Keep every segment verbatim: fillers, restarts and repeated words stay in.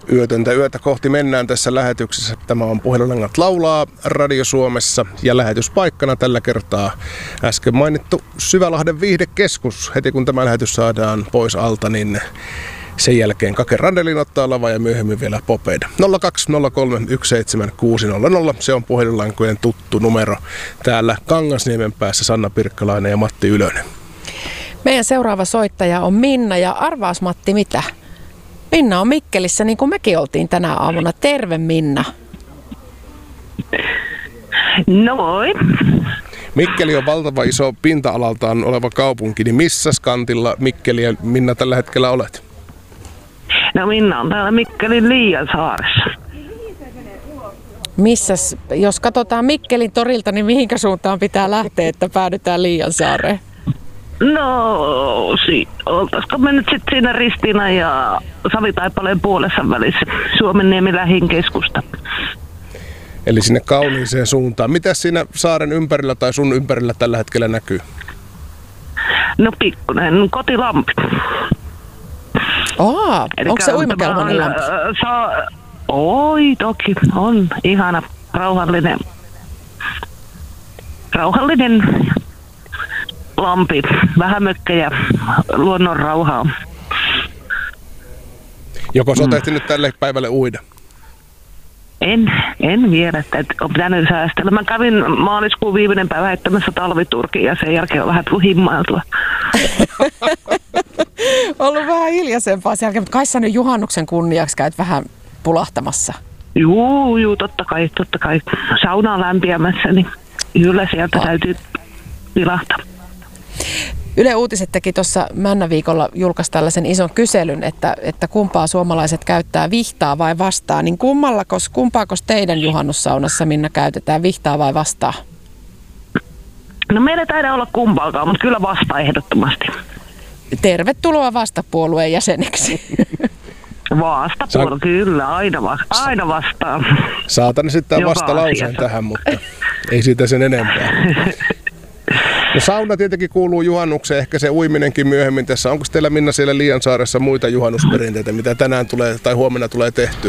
Yötöntä yötä kohti mennään tässä lähetyksessä. Tämä on Puhelulangat laulaa Radio Suomessa ja lähetyspaikkana tällä kertaa äsken mainittu Syvälahden viihdekeskus. Heti kun tämä lähetys saadaan pois alta, niin sen jälkeen Kake Randelin ottaa lava ja myöhemmin vielä Popeda. nolla kaksi nolla kolme yksi seitsemän kuusi nolla nolla. Se on puhelinlankojen tuttu numero. Täällä Kangasniemen päässä Sanna Pirkkalainen ja Matti Ylönen. Meidän seuraava soittaja on Minna ja arvaas Matti mitä? Minna on Mikkelissä niin kuin mekin oltiin tänä aamuna. Terve Minna. Noi. Mikkeli on valtava iso pinta-alaltaan oleva kaupunki, niin missä kantilla Mikkeli ja Minna tällä hetkellä olet? No Minna on täällä Mikkelin Liiansaaressa. Missäs, jos katsotaan Mikkelin torilta, niin mihinkä suuntaan pitää lähteä, että päädytään Liiansaareen? No, si- oltaisiko me nyt sitten siinä Ristiina ja Savitaipaleen puolessa välissä Suomenniemen lähin keskusta. Eli sinne kauniiseen suuntaan. Mitäs siinä saaren ympärillä tai sun ympärillä tällä hetkellä näkyy? No pikkuinen kotilampi. Aa, onko se uimakelpoinen lampi? Äh, sa- Oi, toki on ihana, rauhallinen, rauhallinen lampi, vähän mökkejä, luonnon rauhaa. Joko sä oot ehtinyt tälle päivälle uida? En, en vielä, että on pitänyt säästellä. Mä kävin maaliskuun viimeinen päivä heittämässä talviturkiin ja sen jälkeen on vähän himmailtua. Ollut vähän hiljaisempaa sen jälkeen, mutta kai sä nyt juhannuksen kunniaksi käyt vähän pulahtamassa. Juu, juu, totta kai, totta kai. Sauna on lämpiämässä, niin kyllä sieltä täytyy vilahtaa. Yle Uutiset teki tuossa Männäviikolla julkaisi tällaisen ison kyselyn, että, että kumpaa suomalaiset käyttää, vihtaa vai vastaa. Niin kummallakos, kumpaakos teidän juhannussaunassa, Minna, käytetään, vihtaa vai vastaa? No meillä ei taida olla kumpaakaan, mutta kyllä vastaa ehdottomasti. Tervetuloa vastapuolueen jäseneksi. Vastapuolue, Sa- kyllä, aina, va- aina vastaan. Saatan sitten vastalauseen tähän, mutta ei siitä sen enempää. No sauna tietenkin kuuluu juhannukseen, ehkä se uiminenkin myöhemmin tässä. Onko teillä, Minna, siellä Liiansaaressa muita juhannusperinteitä, mitä tänään tulee tai huomenna tulee tehtyä?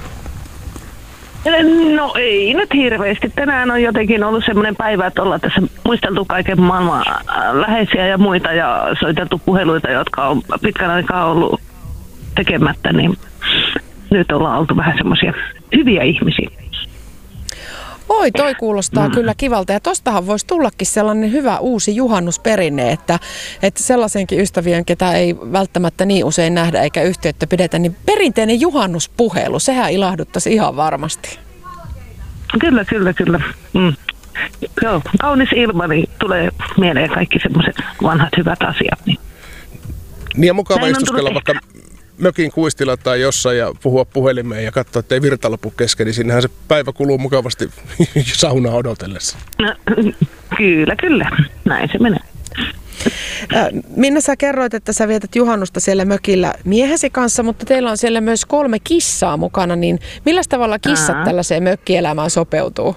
No ei nyt hirveästi. Tänään on jotenkin ollut semmoinen päivä, että ollaan tässä muisteltu kaiken maailman läheisiä ja muita ja soiteltu puheluita, jotka on pitkän aikaa ollut tekemättä, niin nyt ollaan oltu vähän semmoisia hyviä ihmisiä. Oi, toi kuulostaa mm. kyllä kivalta. Ja tostahan voisi tullakin sellainen hyvä uusi juhannusperinne, että, että sellaisenkin ystävien, ketä ei välttämättä niin usein nähdä eikä yhteyttä pidetä, niin perinteinen juhannuspuhelu, sehän ilahduttaisi ihan varmasti. Kyllä, kyllä, kyllä. Mm. Joo, kaunis ilma, niin tulee mieleen kaikki semmoiset vanhat hyvät asiat. Niin, niin ja mukava istuskella vaikka mökin kuistilla tai jossain ja puhua puhelimeen ja katsoa, ettei virta lopu kesken, niin sinnehän se päivä kuluu mukavasti saunaa odotellessa. No, kyllä, kyllä. Näin se menee. Minna, sä kerroit, että sä vietät juhannusta siellä mökillä miehesi kanssa, mutta teillä on siellä myös kolme kissaa mukana, niin millä tavalla kissat Ää. tällaiseen mökkielämään sopeutuu?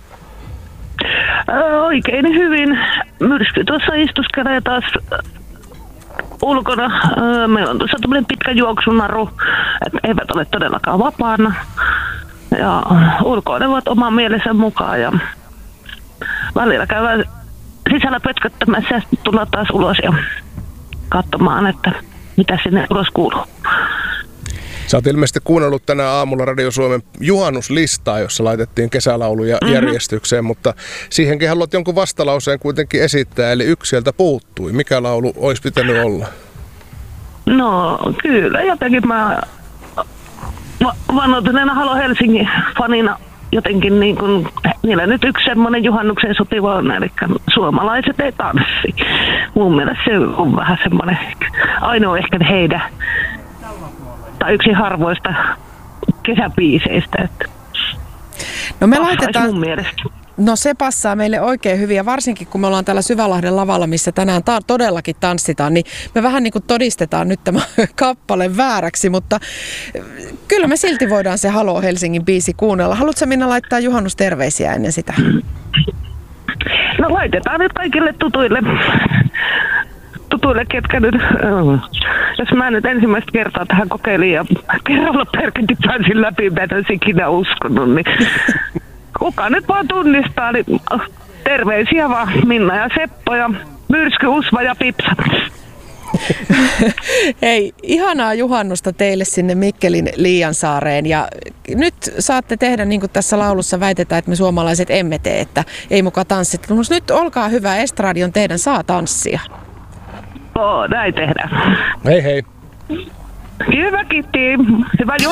Ö, oikein hyvin. Myrsky tuossa istuskelee taas ulkona. Meillä on tuossa tämmöinen pitkä juoksunaru, että eivät ole todellakaan vapaana. Ja ulkoilevat oman mielensä mukaan ja välillä käydään sisällä pötköttämässä ja sitten tullaan taas ulos ja katsomaan, että mitä sinne ulos kuuluu. Sä oot ilmeisesti kuunnellut tänä aamulla Radio Suomen juhannuslistaa, jossa laitettiin kesälauluja mm-hmm. järjestykseen, mutta siihenkin haluat jonkun vastalauseen kuitenkin esittää, eli yksi sieltä puuttui. Mikä laulu olisi pitänyt olla? No kyllä, jotenkin mä va- vannoituneena Halo Helsingin fanina jotenkin niin kuin, niillä nyt yksi semmoinen juhannukseen sopiva on, eli suomalaiset ei tanssi. Mun mielestä se on vähän semmoinen ainoa ehkä heidän, tai yksi harvoista kesäbiiseistä. Että no me laitetaan, mun mielestä. No se passaa meille oikein hyvin ja varsinkin kun me ollaan täällä Syvälahden lavalla, missä tänään ta- todellakin tanssitaan, niin me vähän niin kuin todistetaan nyt tämä kappale vääräksi, mutta kyllä me silti voidaan se Halo Helsingin biisi kuunnella. Haluatko Minna laittaa juhannusterveisiä ennen sitä? No laitetaan nyt kaikille tutuille, jutuille, ketkä nyt, jos mä nyt ensimmäistä kertaa tähän kokeilin ja kerralla perketin pääsin läpi, mä en olisi ikinä uskonut, niin kuka nyt vaan tunnistaa, niin terveisiä vaan Minna ja Seppo ja Myrsky, Usva ja Pipsa. Hei, ihanaa juhannusta teille sinne Mikkelin Liiansaareen ja nyt saatte tehdä niin kuin tässä laulussa väitetään, että me suomalaiset emme tee, että ei muka tanssit. Mutta nyt olkaa hyvä, Estradion teidän saa tanssia. Oo, näin tehdään. Hei hei. Hyvä, kiitti. Hyvä juhannusta.